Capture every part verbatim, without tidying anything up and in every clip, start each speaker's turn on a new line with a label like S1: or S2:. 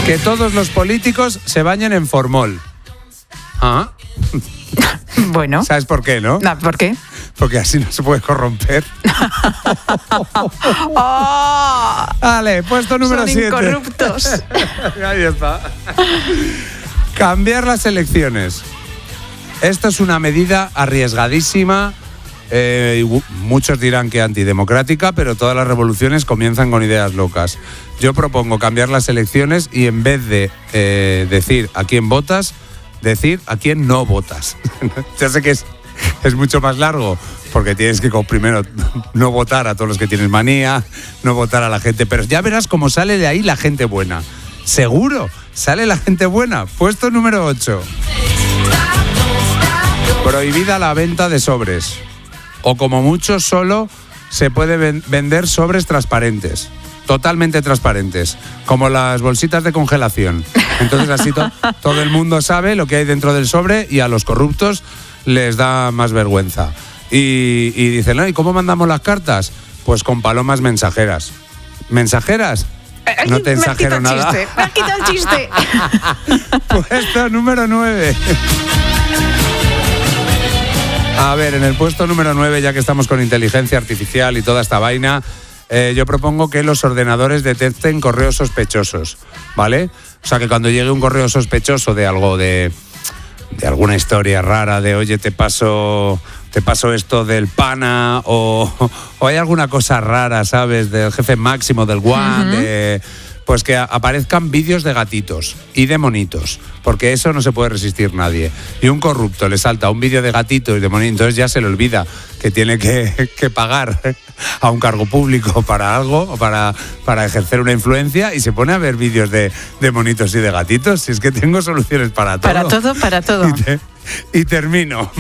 S1: Que todos los políticos se bañen en formol. ¿Ah?
S2: Bueno.
S1: ¿Sabes por qué, no?
S2: No, ¿por qué?
S1: Porque así no se puede corromper.
S2: ¡Oh!
S1: Vale, puesto número siete.
S2: Son incorruptos.
S1: Ahí está. Cambiar las elecciones. Esto es una medida arriesgadísima. Eh, muchos dirán que antidemocrática, pero todas las revoluciones comienzan con ideas locas. Yo propongo cambiar las elecciones y en vez de eh, decir a quién votas, decir a quién no votas. Ya sé que es, es mucho más largo, porque tienes que primero no votar a todos los que tienes manía, no votar a la gente, pero ya verás cómo sale de ahí la gente buena. Seguro, sale la gente buena. Puesto número ocho. Prohibida la venta de sobres. O como mucho solo se puede ven- vender sobres transparentes. Totalmente transparentes. Como las bolsitas de congelación. Entonces así to- todo el mundo sabe lo que hay dentro del sobre y a los corruptos les da más vergüenza. Y, y dicen, ¿no? ¿Y cómo mandamos las cartas? Pues con palomas mensajeras. ¿Mensajeras? No te exagero nada.
S2: Me has quitado el chiste.
S1: Puesto número nueve. A ver, en el puesto número nueve, ya que estamos con inteligencia artificial y toda esta vaina, eh, yo propongo que los ordenadores detecten correos sospechosos, ¿vale? O sea, que cuando llegue un correo sospechoso de algo, de, de alguna historia rara, de oye, te paso, te paso esto del pana, o, o hay alguna cosa rara, ¿sabes? Del jefe máximo, del guan, uh-huh. de... Pues que aparezcan vídeos de gatitos y de monitos, porque eso no se puede resistir nadie. Y un corrupto le salta un vídeo de gatitos y de monitos, entonces ya se le olvida que tiene que, que pagar a un cargo público para algo, o para, para ejercer una influencia, y se pone a ver vídeos de, de monitos y de gatitos. Si es que tengo soluciones para todo.
S2: Para todo, para todo.
S1: Y, te, y termino.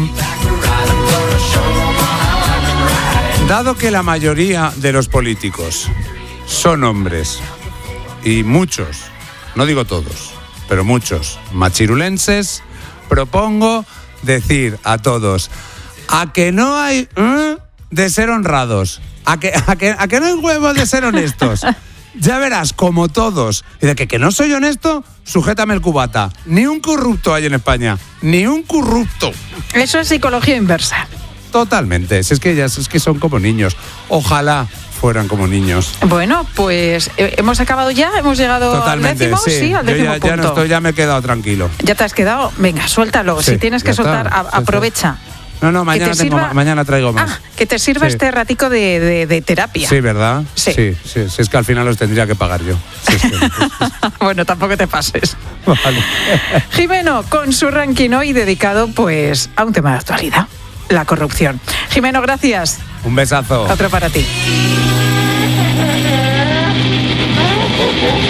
S1: Dado que la mayoría de los políticos son hombres, y muchos, no digo todos, pero muchos machirulenses, propongo decir a todos, a que no hay ¿eh? de ser honrados, a que, a, que, a que no hay huevos de ser honestos. Ya verás, como todos. Y de que, que no soy honesto, sujétame el cubata. Ni un corrupto hay en España, ni un corrupto.
S2: Eso es psicología inversa.
S1: Totalmente, si es que ellas es que son como niños. Ojalá fueran como niños.
S2: Bueno, pues eh, hemos acabado ya, hemos llegado
S1: Totalmente,
S2: al décimo,
S1: sí,
S2: sí, al
S1: Yo
S2: décimo
S1: ya,
S2: punto.
S1: ya no estoy, ya me he quedado tranquilo.
S2: ¿Ya te has quedado? Venga, suéltalo.
S1: Sí,
S2: si tienes que
S1: ya
S2: soltar,
S1: está,
S2: a,
S1: sí,
S2: aprovecha.
S1: No, no, mañana, tengo,
S2: sirva...
S1: mañana traigo más.
S2: Ah, que te sirva
S1: Sí.
S2: este ratico de, de, de terapia.
S1: Sí, ¿verdad?
S2: Sí.
S1: Sí, sí, sí, es que al final los tendría que pagar yo. Sí, sí, sí.
S2: Bueno, tampoco te pases.
S1: Vale.
S2: Jimeno, con su ranking hoy dedicado pues a un tema de actualidad, la corrupción. Jimeno, gracias.
S1: Un besazo.
S2: Otro para ti.